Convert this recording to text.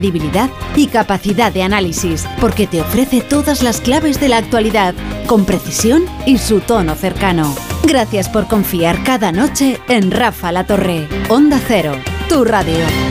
credibilidad y capacidad de análisis, porque te ofrece todas las claves de la actualidad, con precisión y su tono cercano. Gracias por confiar cada noche en Rafa La Torre. Onda Cero, tu radio.